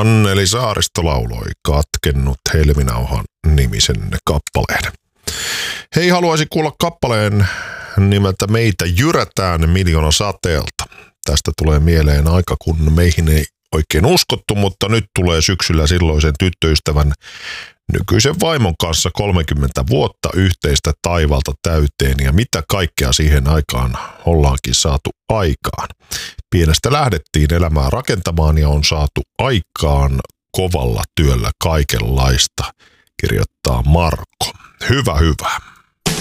Anneli Saaristo lauloi Katkennut helminauhan nimisen kappaleen. Hei, haluaisin kuulla kappaleen nimeltä Meitä jyrätään miljoona sateelta. Tästä tulee mieleen aika, kun meihin ei oikein uskottu, mutta nyt tulee syksyllä silloisen tyttöystävän nykyisen vaimon kanssa 30 vuotta yhteistä taivalta täyteen ja mitä kaikkea siihen aikaan ollaankin saatu aikaan. Pienestä lähdettiin elämää rakentamaan ja on saatu aikaan kovalla työllä kaikenlaista, kirjoittaa Marko. Hyvä, hyvä.